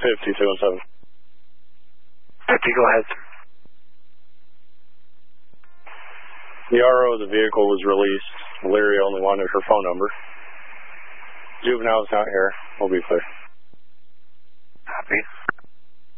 50-217. 50, go ahead. The RO of the vehicle was released. Larry only wanted her phone number. Juvenile's not here. We'll be clear. Copy.